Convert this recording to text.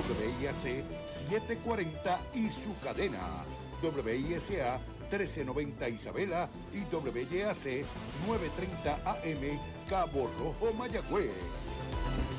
WIAC 740 y su cadena WISA 1390 Isabela y WIAC 930 AM Cabo Rojo Mayagüez.